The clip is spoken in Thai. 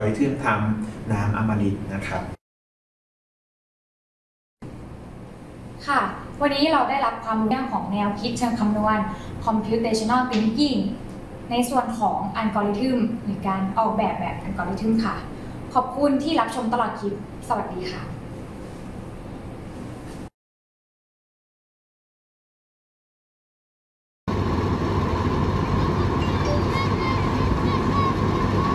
โดยที่ทำน้ำอมฤตนะครับค่ะวันนี้เราได้รับความรู้เรื่องของแนวคิดเชิงคำนวณ computational thinking ในส่วนของอัลกอริทึมหรือการออกแบบอัลกอริทึมค่ะขอบคุณที่รับชมตลอดคลิปสวัสดีค่ะ